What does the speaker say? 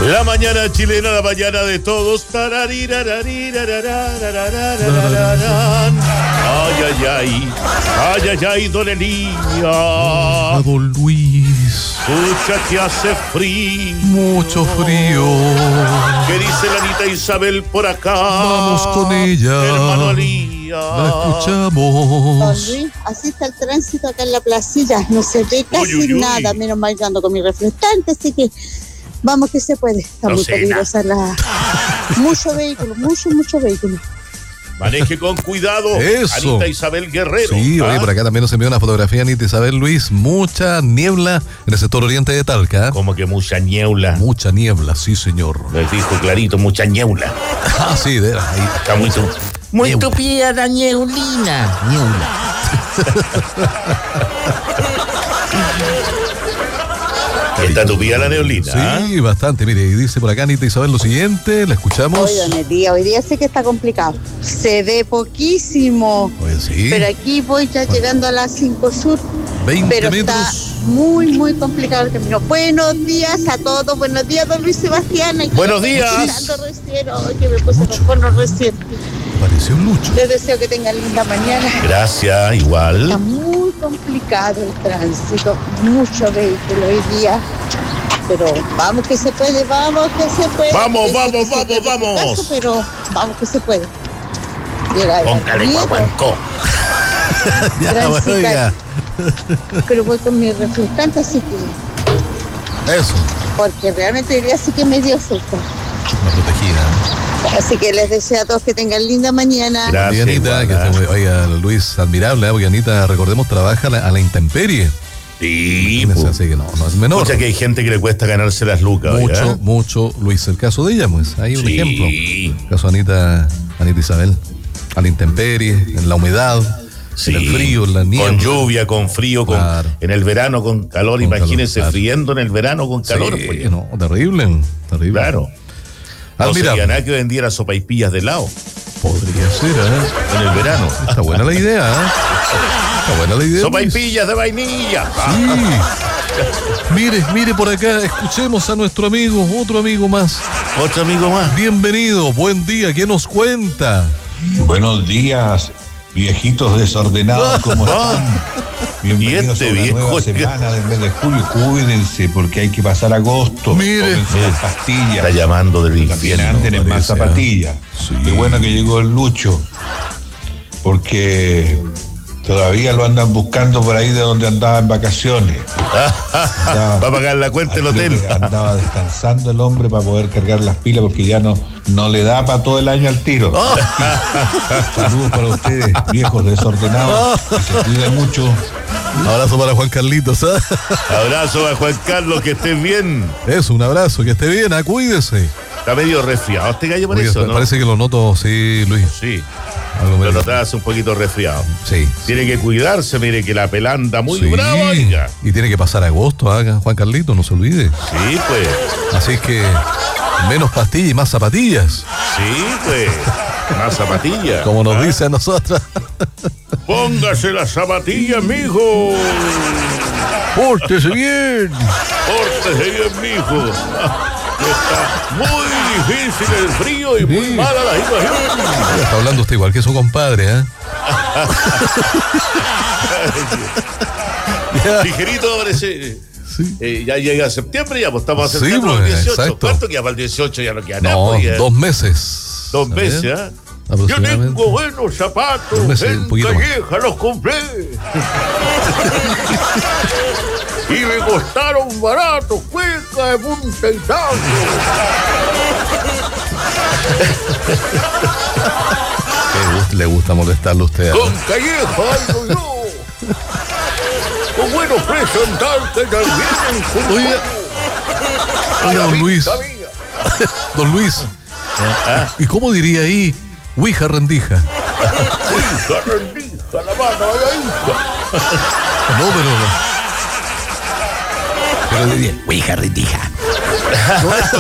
La mañana chilena, la mañana de todos. Ay, ay, ay. Ay, ay, ay, don Elías. Don Luis. Escucha que hace frío. Mucho frío. ¿Qué dice la Anita Isabel por acá? Vamos con ella. Hermano Elías. La escuchamos. Don Luis, así está el tránsito acá en la placilla. No se ve casi nada. Menos mal que ando con mi reflectante, así que vamos que se puede. Está No muy sé peligrosa la... Mucho vehículo, mucho vehículo. Maneje con cuidado. Eso. Anita Isabel Guerrero. Sí, oye, por acá también nos envió una fotografía, Anita Isabel Luis. Mucha niebla en el sector oriente de Talca. Como que mucha niebla. Mucha niebla, sí, señor. Les dijo clarito, mucha niebla. Ah, sí, de ahí. Está muy Niebla. tupida la nieblina. Está tupida la neblina. Sí, bastante. Mire, y dice por acá Anita Isabel lo siguiente, la escuchamos. Hoy, don Elías, hoy día sé que está complicado. Se ve poquísimo. Oye, sí. Pero aquí voy ya llegando a las 5 Sur. 20 pero metros. está muy complicado el camino. Buenos días a todos. Buenos días, don Luis Sebastián. Aquí Buenos estoy días. escuchando recién. Ay, que me puse los cornos recién. Pareció mucho. Les deseo que tengan linda mañana. Gracias, Está igual. muy complicado el tránsito. Mucho vehículo hoy día. Pero vamos que se puede, vamos que se puede. Vamos, Eso vamos, que se vamos, quede vamos. en casa, pero vamos que se puede. Llega el Póngale nieto, guaguancó. Ya, bueno, transitar. oiga. Pero voy con mi refrescante, así que... Eso. Porque realmente hoy día sí que me dio susto. Una protegida. Así que les deseo a todos que tengan linda mañana. Gracias, Oye, Anita, igual, que esté muy- oiga, Luis, admirable, porque Anita, recordemos, trabaja a la intemperie. Sí, Imagínese, pues. así que no es menor. Escucha que hay gente que le cuesta ganarse las lucas. oiga. Mucho, Luis. El caso de ella, pues, hay un Sí. ejemplo. El caso de Anita Isabel, a la intemperie, en la humedad, Sí. en el frío, en la niebla. Con lluvia, con frío, Claro. en el verano con calor. Con Imagínense calor, claro. friendo en el verano con calor. Sí, pues. no, terrible. Claro. No Admirable. sería nada que vendiera sopaipillas de helado Podría ser, ¿eh? en el verano. Está buena la idea, ¿eh? Está buena la idea. Luis. Sopaipillas de vainilla. Sí. Mire por acá, escuchemos a nuestro amigo, otro amigo más. Otro amigo más. Bienvenido, buen día, ¿qué nos cuenta? Buenos días, viejitos desordenados, ¿cómo están? Bienvenidos Y este a una viejo, nueva oiga. semana del mes de julio. Cuídense porque hay que pasar agosto. Mire. Tómense las pastillas. Está llamando del También infierno. anden en más parece, zapatillas. Sí. Qué bueno que llegó el Lucho, porque todavía lo andan buscando por ahí de donde andaba en vacaciones. Va a pagar la cuenta del Creo hotel. que andaba descansando el hombre para poder cargar las pilas porque ya no le da para todo el año al tiro. Saludos para ustedes, viejos desordenados, que se cuiden mucho. Abrazo para Juan Carlitos, ¿eh? Abrazo a Juan Carlos, que estés bien. Eso, un abrazo, que esté bien, cuídese. Está medio resfriado este gallo por Oiga, eso, ¿no? parece que lo noto, sí, Luis. Sí, Algo lo medio- notabas un poquito resfriado. Sí. Tiene que cuidarse, mire que la pelanda muy Sí. brava, oiga. Y tiene que pasar agosto, Juan Carlitos, no se olvide. Sí, pues. Así que menos pastillas y más zapatillas, Sí, pues. Más zapatillas. como nos ¿Ah? dice a nosotras. Póngase las zapatillas, mijo. ¡Pórtese bien! Pórtese bien, mijo. Está muy difícil el frío y muy Sí. mala la situación. Está hablando usted igual que su compadre, ¿eh? Ya. Ligerito, parece. Sí. Ya llega septiembre, ya pues estamos Sí, acercando al pues, 18. exacto. ¿Cuánto queda para el 18? Ya no queda nada. No, pues, ya. 2 meses. Dos ¿Está bien? meses, ¿ah? Yo Aproximadamente. tengo buenos zapatos, 2 meses, un en poquito más. Calleja los compré. Y me costaron baratos, Cuenca de Punta y Tango. Le gusta molestarlo a usted. ¿eh? Con Calleja ando yo. Con buenos presentantes también. Con Oiga. a Oiga, la don Luis. vista mía. Don Luis. ¿Y cómo diría ahí? Ouija rendija. Hija, rendija, la mano a la hija. No, pero diría, Ouija rendija.